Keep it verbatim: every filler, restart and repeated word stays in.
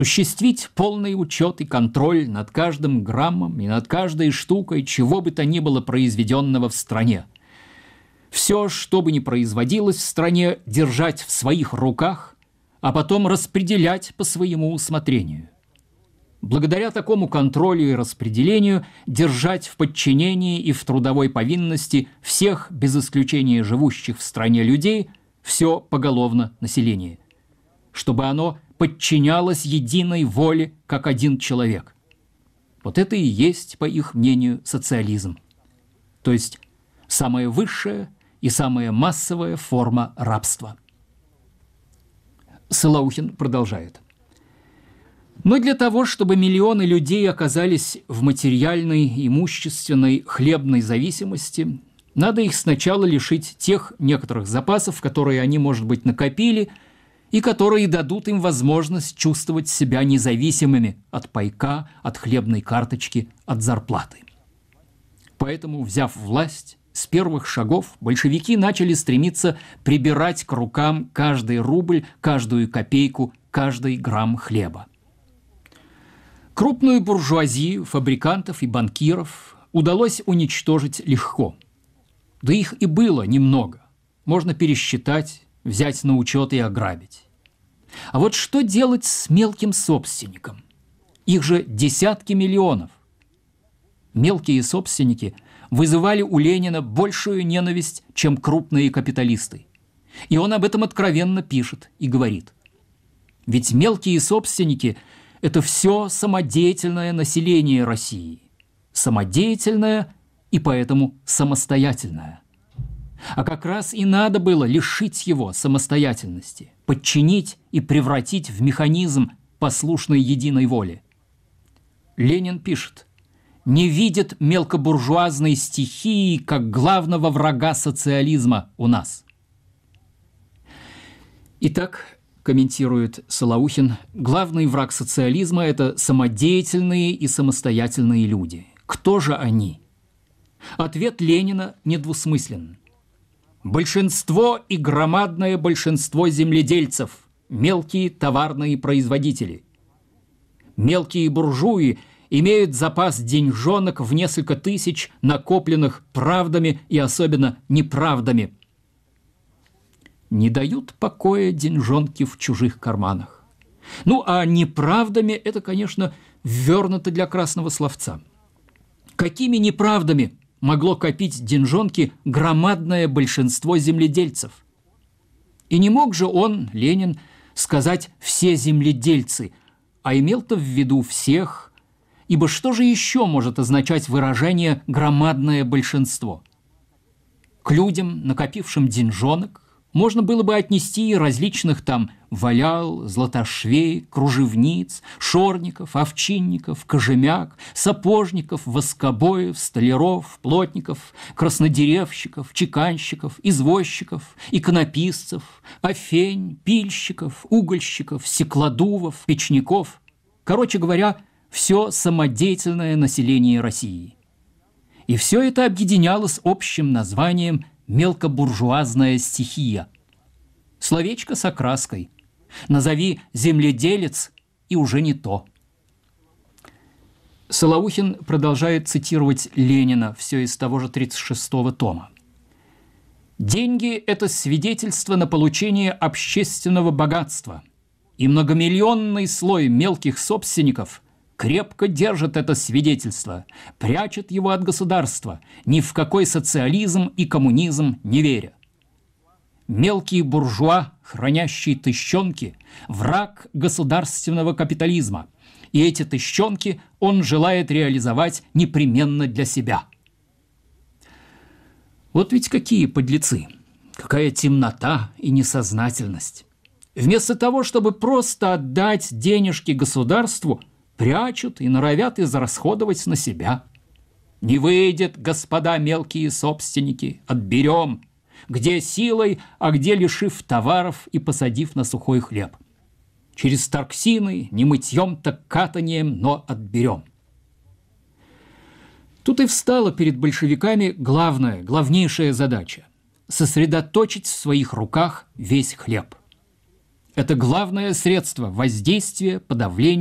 осуществить полный учет и контроль над каждым граммом и над каждой штукой чего бы то ни было произведенного в стране. Все, что бы ни производилось в стране, держать в своих руках, а потом распределять по своему усмотрению. Благодаря такому контролю и распределению держать в подчинении и в трудовой повинности всех, без исключения живущих в стране людей, все поголовно население, чтобы оно подчинялось единой воле, как один человек. Вот это и есть, по их мнению, социализм. То есть самая высшая и самая массовая форма рабства. Солоухин продолжает. Но для того, чтобы миллионы людей оказались в материальной, имущественной, хлебной зависимости, надо их сначала лишить тех некоторых запасов, которые они, может быть, накопили, и которые дадут им возможность чувствовать себя независимыми от пайка, от хлебной карточки, от зарплаты. Поэтому, взяв власть, с первых шагов большевики начали стремиться прибирать к рукам каждый рубль, каждую копейку, каждый грамм хлеба. Крупную буржуазию, фабрикантов и банкиров удалось уничтожить легко. Да их и было немного. Можно пересчитать, взять на учет и ограбить. А вот что делать с мелким собственником? Их же десятки миллионов. Мелкие собственники вызывали у Ленина большую ненависть, чем крупные капиталисты. И он об этом откровенно пишет и говорит. Ведь мелкие собственники – это все самодеятельное население России. Самодеятельное и поэтому самостоятельное. А как раз и надо было лишить его самостоятельности, подчинить и превратить в механизм послушной единой воли. Ленин пишет: «Не видит мелкобуржуазной стихии как главного врага социализма у нас». Итак, комментирует Солоухин, главный враг социализма – это самодеятельные и самостоятельные люди. Кто же они? Ответ Ленина недвусмыслен. Большинство и громадное большинство земледельцев, мелкие товарные производители. Мелкие буржуи имеют запас деньжонок в несколько тысяч, накопленных правдами и особенно неправдами. Не дают покоя деньжонки в чужих карманах. Ну, а неправдами это, конечно, ввернуто для красного словца. Какими неправдами могло копить деньжонки громадное большинство земледельцев? И не мог же он, Ленин, сказать «все земледельцы», а имел-то в виду всех, ибо что же еще может означать выражение «громадное большинство»? К людям, накопившим деньжонок, можно было бы отнести и различных там валял, златошвей, кружевниц, шорников, овчинников, кожемяк, сапожников, воскобоев, столяров, плотников, краснодеревщиков, чеканщиков, извозчиков, иконописцев, афень, пильщиков, угольщиков, стеклодувов, печников. Короче говоря, все самодеятельное население России. И все это объединялось общим названием «мелкобуржуазная стихия». Словечко с окраской. Назови «земледелец» и уже не то. Солоухин продолжает цитировать Ленина, все из того же тридцать шестого тома. «Деньги – это свидетельство на получение общественного богатства, и многомиллионный слой мелких собственников крепко держит это свидетельство, прячет его от государства, ни в какой социализм и коммунизм не веря. Мелкий буржуа, хранящий тыщенки, враг государственного капитализма, и эти тыщенки он желает реализовать непременно для себя». Вот ведь какие подлецы, какая темнота и несознательность. Вместо того, чтобы просто отдать денежки государству, прячут и норовят израсходовать на себя. Не выйдет, господа мелкие собственники, отберем, где силой, а где лишив товаров и посадив на сухой хлеб. Через торксины, не мытьем, так катанием, но отберем. Тут и встала перед большевиками главная, главнейшая задача – сосредоточить в своих руках весь хлеб. Это главное средство воздействия, подавления